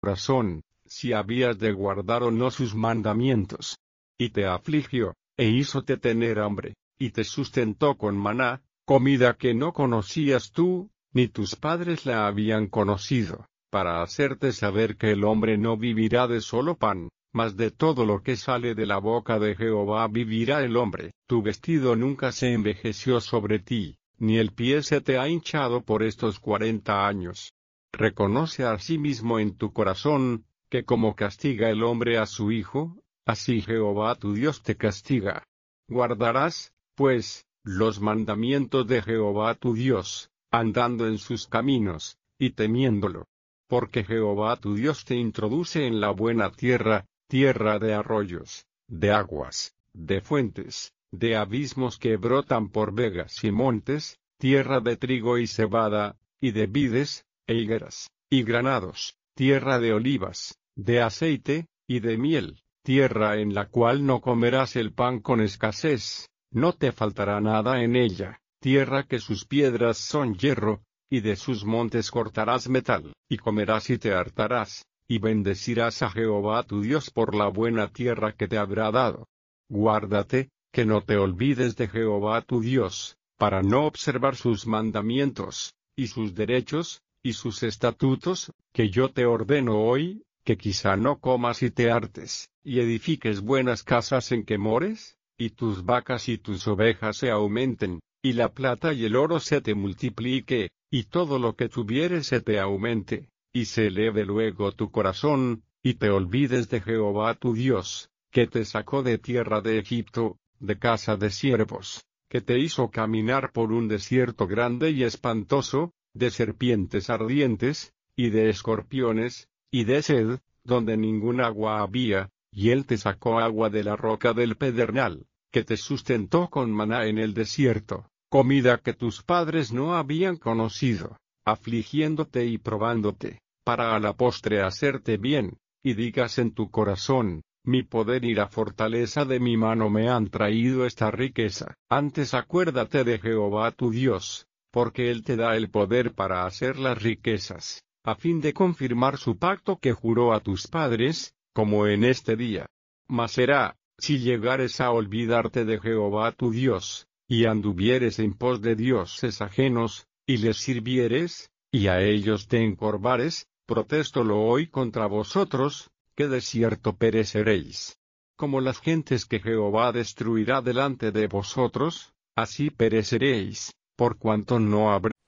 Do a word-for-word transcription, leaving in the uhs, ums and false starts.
corazón, si habías de guardar o no sus mandamientos. Y te afligió, e hízote tener hambre, y te sustentó con maná, comida que no conocías tú, ni tus padres la habían conocido, para hacerte saber que el hombre no vivirá de solo pan, mas de todo lo que sale de la boca de Jehová vivirá el hombre. Tu vestido nunca se envejeció sobre ti, ni el pie se te ha hinchado por estos cuarenta años. Reconoce asimismo en tu corazón, que como castiga el hombre a su hijo, así Jehová tu Dios te castiga. Guardarás, pues, los mandamientos de Jehová tu Dios, andando en sus caminos, y temiéndolo. Porque Jehová tu Dios te introduce en la buena tierra, tierra de arroyos, de aguas, de fuentes, de abismos que brotan por vegas y montes, tierra de trigo y cebada, y de vides, e higueras, y granados, tierra de olivas, de aceite, y de miel, tierra en la cual no comerás el pan con escasez, no te faltará nada en ella, tierra que sus piedras son hierro, y de sus montes cortarás metal, y comerás y te hartarás, y bendecirás a Jehová tu Dios por la buena tierra que te habrá dado. Guárdate, que no te olvides de Jehová tu Dios, para no observar sus mandamientos, y sus derechos, y sus estatutos, que yo te ordeno hoy, que quizá no comas y te hartes, y edifiques buenas casas en que mores, y tus vacas y tus ovejas se aumenten, y la plata y el oro se te multiplique, y todo lo que tuvieres se te aumente, y se eleve luego tu corazón, y te olvides de Jehová tu Dios, que te sacó de tierra de Egipto, de casa de siervos, que te hizo caminar por un desierto grande y espantoso, de serpientes ardientes, y de escorpiones, y de sed, donde ningún agua había, y él te sacó agua de la roca del pedernal, que te sustentó con maná en el desierto, comida que tus padres no habían conocido, afligiéndote y probándote, para a la postre hacerte bien, y digas en tu corazón, mi poder y la fortaleza de mi mano me han traído esta riqueza. Antes acuérdate de Jehová tu Dios, porque él te da el poder para hacer las riquezas, a fin de confirmar su pacto que juró a tus padres, como en este día. Mas será, si llegares a olvidarte de Jehová tu Dios, y anduvieres en pos de dioses ajenos, y les sirvieres, y a ellos te encorvares, protéstolo hoy contra vosotros, que de cierto pereceréis. Como las gentes que Jehová destruirá delante de vosotros, así pereceréis, por cuanto no habréis